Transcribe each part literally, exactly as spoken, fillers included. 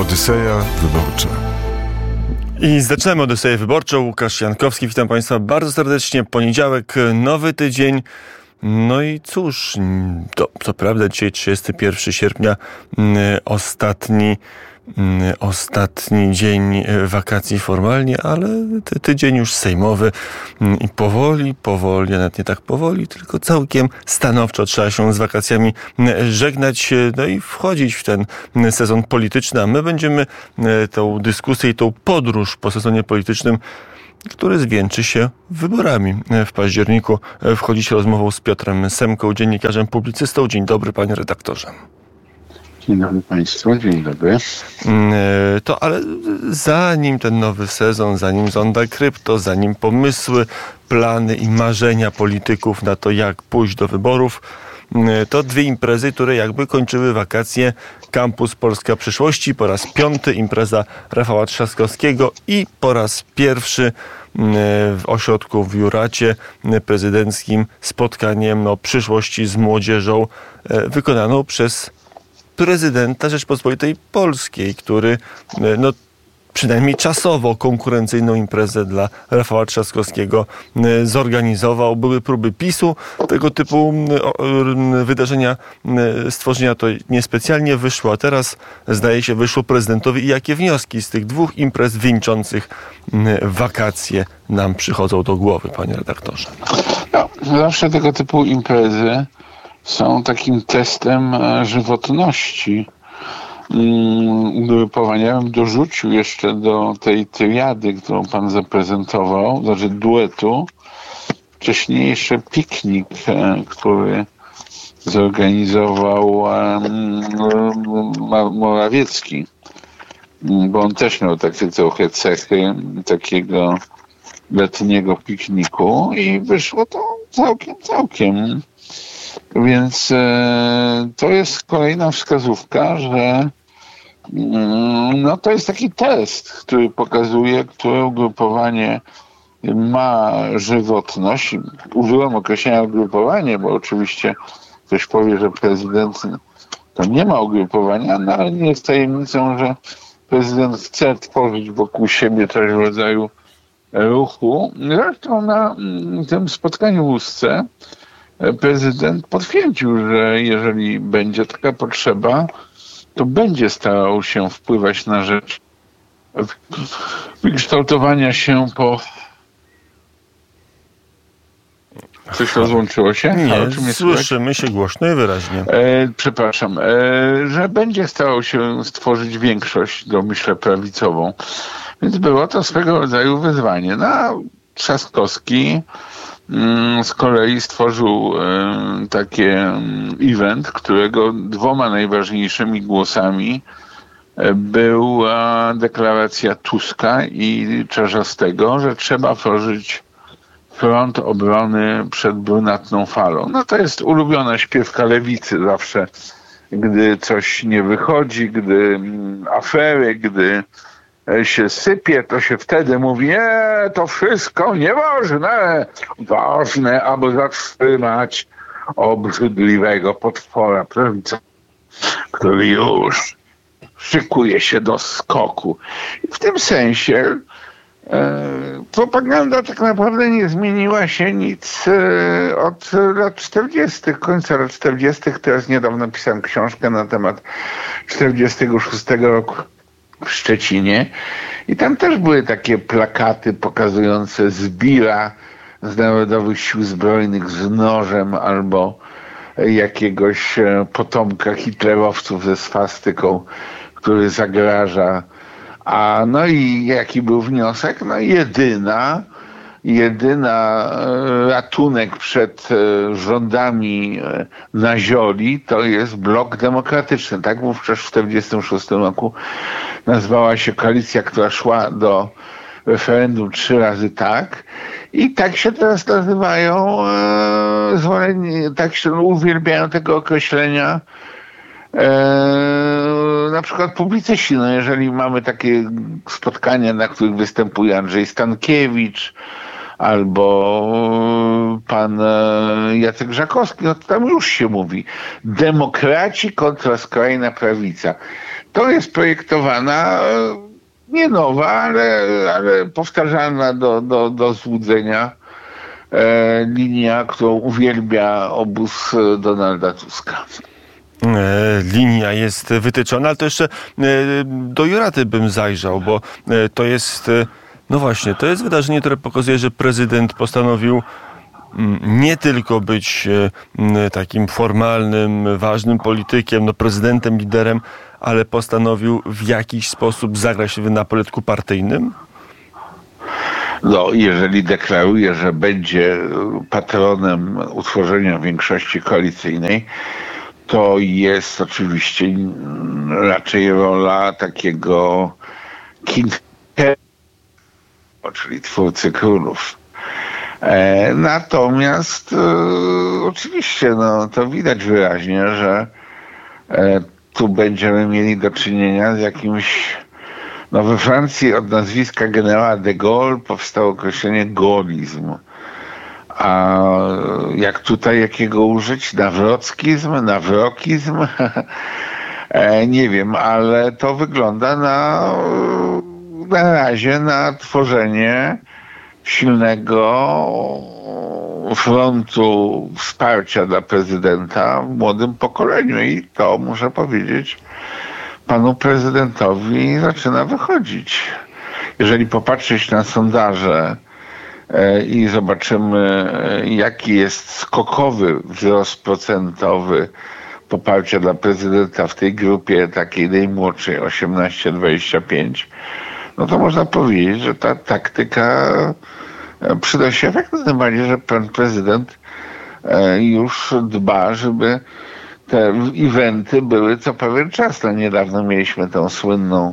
Odyseja Wyborcza. I zaczynamy Odyseję Wyborczą. Łukasz Jankowski, witam Państwa bardzo serdecznie. Poniedziałek, nowy tydzień. No i cóż, to, to prawda, dzisiaj trzydziestego pierwszego sierpnia, ostatni, ostatni dzień wakacji formalnie, ale ty, tydzień już sejmowy i powoli, powoli, a nawet nie tak powoli, tylko całkiem stanowczo trzeba się z wakacjami żegnać, no i wchodzić w ten sezon polityczny, a my będziemy tą dyskusję i tą podróż po sezonie politycznym, który zwieńczy się wyborami w październiku, wchodzić rozmową z Piotrem Semką, dziennikarzem, publicystą. Dzień dobry, panie redaktorze. Dzień dobry państwu, dzień dobry. To ale zanim ten nowy sezon, zanim zonda krypto, zanim pomysły, plany i marzenia polityków na to, jak pójść do wyborów, to dwie imprezy, które jakby kończyły wakacje. Kampus Polska Przyszłości, po raz piąty impreza Rafała Trzaskowskiego i po raz pierwszy w ośrodku w Juracie prezydenckim spotkaniem o przyszłości z młodzieżą wykonaną przez prezydenta Rzeczpospolitej Polskiej, który no przynajmniej czasowo konkurencyjną imprezę dla Rafała Trzaskowskiego zorganizował. Były próby PiSu tego typu wydarzenia stworzenia, to niespecjalnie wyszło, a teraz zdaje się wyszło prezydentowi. I jakie wnioski z tych dwóch imprez wieńczących wakacje nam przychodzą do głowy, panie redaktorze? No, zawsze tego typu imprezy są takim testem żywotności ugrupowania. Ja bym dorzucił jeszcze do tej triady, którą pan zaprezentował, znaczy duetu, wcześniejszy piknik, który zorganizował Morawiecki, bo on też miał takie trochę cechy takiego letniego pikniku i wyszło to całkiem, całkiem. Więc e, to jest kolejna wskazówka, że mm, no to jest taki test, który pokazuje, które ugrupowanie ma żywotność. Użyłem określenia ugrupowanie, bo oczywiście ktoś powie, że prezydent to nie ma ugrupowania, no ale nie jest tajemnicą, że prezydent chce tworzyć wokół siebie coś w rodzaju ruchu. Zresztą na tym spotkaniu w Ustce prezydent potwierdził, że jeżeli będzie taka potrzeba, to będzie starał się wpływać na rzecz wykształtowania się po... Coś rozłączyło się? Nie, Halo, czy mnie słyszymy się głośno i wyraźnie. E, przepraszam. E, że będzie starał się stworzyć większość, do myślę, prawicową. Więc było to swego rodzaju wyzwanie. No, Trzaskowski z kolei stworzył taki event, którego dwoma najważniejszymi głosami była deklaracja Tuska i Czarzastego, że trzeba tworzyć front obrony przed brunatną falą. No to jest ulubiona śpiewka lewicy zawsze, gdy coś nie wychodzi, gdy afery, gdy się sypie, to się wtedy mówi, nie, to wszystko nieważne. Ważne, aby zatrzymać obrzydliwego potwora prawica, który już szykuje się do skoku. I w tym sensie e, propaganda tak naprawdę nie zmieniła się nic e, od lat czterdziestych, końca lat czterdziestych. Teraz niedawno pisałem książkę na temat czterdziestego szóstego roku w Szczecinie i tam też były takie plakaty pokazujące zbira z Narodowych Sił Zbrojnych z nożem albo jakiegoś potomka hitlerowców ze swastyką, który zagraża. A no i jaki był wniosek? No jedyna jedyna ratunek przed rządami Nazioli to jest Blok Demokratyczny. Tak wówczas w czterdziestym szóstym roku nazwała się koalicja, która szła do referendum trzy razy tak. I tak się teraz nazywają, e, tak się uwielbiają tego określenia e, na przykład publicyści. No jeżeli mamy takie spotkania, na których występuje Andrzej Stankiewicz, albo pan Jacek Żakowski, no to tam już się mówi demokraci kontra skrajna prawica. to jest projektowana, nie nowa, ale, ale powtarzalna do, do, do złudzenia e, linia, którą uwielbia obóz Donalda Tuska. Linia jest wytyczona, ale to jeszcze do Juraty bym zajrzał, bo to jest, no właśnie, to jest wydarzenie, które pokazuje, że prezydent postanowił nie tylko być takim formalnym, ważnym politykiem, no prezydentem, liderem, ale postanowił w jakiś sposób zagrać na poletku partyjnym? No, jeżeli deklaruje, że będzie patronem utworzenia większości koalicyjnej, to jest oczywiście raczej rola takiego king, czyli twórcy królów. E, natomiast e, oczywiście no, to widać wyraźnie, że e, tu będziemy mieli do czynienia z jakimś... No we Francji od nazwiska generała de Gaulle powstało określenie gaulizm. A jak tutaj jakiego użyć? Nawrockizm? Nawrokizm? e, nie wiem, ale to wygląda na, na razie na tworzenie silnego frontu wsparcia dla prezydenta w młodym pokoleniu i to, muszę powiedzieć, panu prezydentowi zaczyna wychodzić. Jeżeli popatrzeć na sondaże i zobaczymy, jaki jest skokowy wzrost procentowy poparcia dla prezydenta w tej grupie takiej najmłodszej, osiemnaście dwadzieścia pięć, no to można powiedzieć, że ta taktyka przyda się efektu, tym bardziej, że pan prezydent już dba, żeby te eventy były co pewien czas. No niedawno mieliśmy tą słynną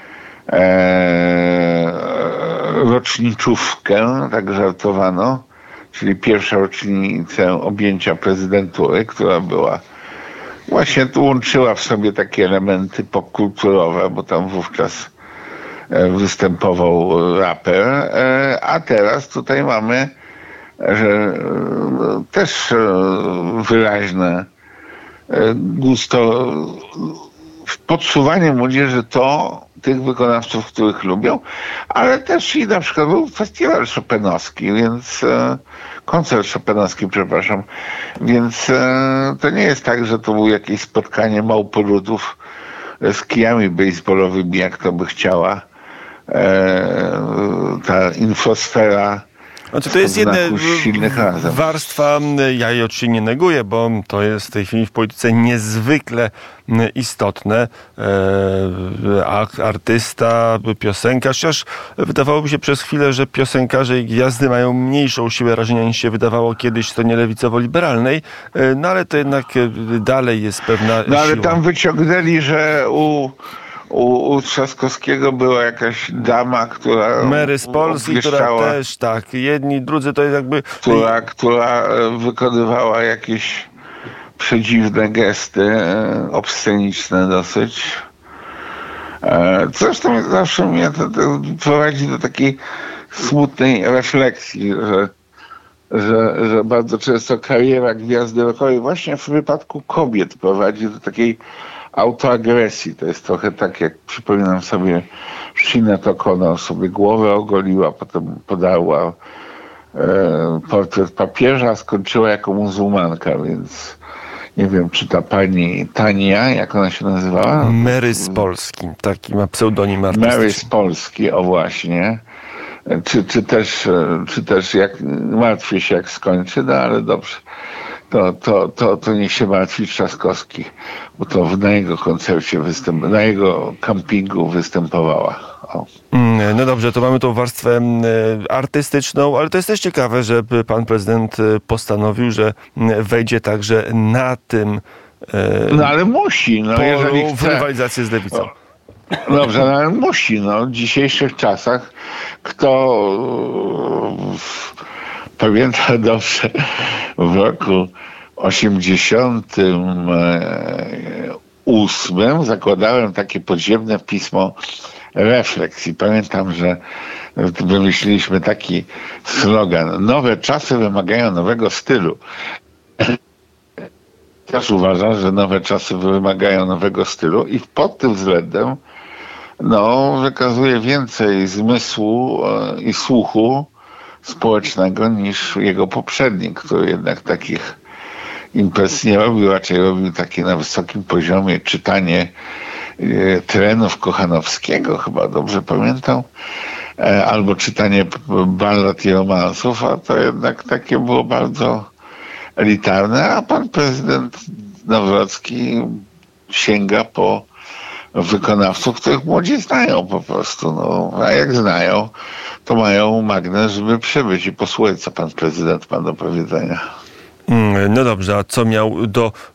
e, roczniczówkę, tak żartowano, czyli pierwsza rocznicę objęcia prezydentury, która była właśnie łączyła w sobie takie elementy popkulturowe, bo tam wówczas występował raper, a teraz tutaj mamy że też wyraźne gusto podsuwanie młodzieży to tych wykonawców, których lubią, ale też i na przykład był festiwal szopenowski, więc koncert szopenowski, przepraszam, więc to nie jest tak, że to było jakieś spotkanie małpoludów z kijami baseballowymi, jak to by chciała ta infosfera. Znaczy to jest jedna warstwa, ja jej oczywiście nie neguję, bo to jest w tej chwili w polityce niezwykle istotne. Artysta, piosenkarz, chociaż wydawałoby się przez chwilę, że piosenkarze i gwiazdy mają mniejszą siłę rażenia niż się wydawało kiedyś w stronie lewicowo-liberalnej, no ale to jednak dalej jest pewna No ale siła. tam wyciągnęli, że u U, u Trzaskowskiego była jakaś dama, która... Mary z Polski, która też, tak, jedni, drudzy to jest jakby... Która, która wykonywała jakieś przedziwne gesty, obsceniczne dosyć. Zresztą zawsze mnie to, to prowadzi do takiej smutnej refleksji, że, że, że bardzo często kariera gwiazdy rockowej właśnie w wypadku kobiet prowadzi do takiej autoagresji. To jest trochę tak, jak przypominam sobie, Sinead O'Connor sobie głowę ogoliła, potem podała e, portret papieża, a skończyła jako muzułmanka, więc nie wiem, czy ta pani Tania, jak ona się nazywała? Mary z Polski, taki ma pseudonim artystyczny. Mary z Polski, o właśnie. Czy, czy też, czy też jak, martwię się, jak skończy, no ale dobrze. To, to, to, to niech się martwi Trzaskowski, bo to na jego koncercie, występ, na jego campingu występowała. O. No dobrze, to mamy tą warstwę artystyczną, ale to jest też ciekawe, że pan prezydent postanowił, że wejdzie także na tym no ale musi, no, polu jeżeli chce. W rywalizację z lewicą. Dobrze, no, ale musi. No. W dzisiejszych czasach kto pamięta dobrze, w roku osiemdziesiątym ósmym zakładałem takie podziemne pismo Refleksji. Pamiętam, że wymyśliliśmy taki slogan: nowe czasy wymagają nowego stylu. też uważa, że nowe czasy wymagają nowego stylu i pod tym względem no, wykazuje więcej zmysłu i słuchu społecznego niż jego poprzednik, który jednak takich imprez nie robił, raczej robił takie na wysokim poziomie czytanie e, terenów Kochanowskiego, chyba dobrze pamiętam, e, albo czytanie ballad i romansów, a to jednak takie było bardzo elitarne, a pan prezydent Nawrocki sięga po wykonawców, których młodzi znają po prostu. No, a jak znają, to mają magnes, żeby przybyć i posłuchać, co pan prezydent ma do powiedzenia. No dobrze, a co miał do